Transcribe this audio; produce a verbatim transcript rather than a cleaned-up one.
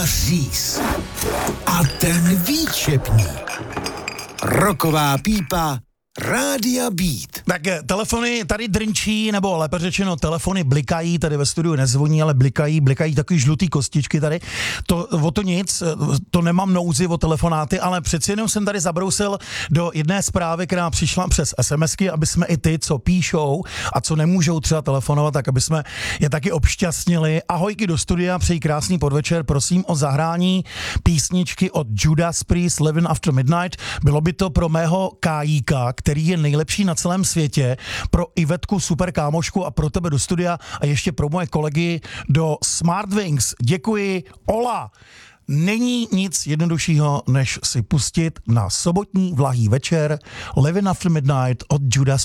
Říz. A ten výčepník. Roková pípa Rádia Beat. Tak telefony tady drnčí, nebo lépe řečeno telefony blikají, tady ve studiu nezvoní, ale blikají, blikají takový žlutý kostičky tady. To, o to nic, to nemám nouzi o telefonáty, ale přeci jenom jsem tady zabrousil do jedné zprávy, která přišla přes SMSky, aby jsme i ty, co píšou a co nemůžou třeba telefonovat, tak aby jsme je taky obšťastnili. Ahojky do studia, přeji krásný podvečer, prosím o zahrání písničky od Judas Priest Living After Midnight. Bylo by to pro mého kájíka, který je nejlepší na celém světě, pro Ivetku, super kámošku, a pro tebe do studia a ještě pro moje kolegy do Smartwings. Děkuji. Ola! Není nic jednoduššího, než si pustit na sobotní vlahý večer Living After Midnight od Judas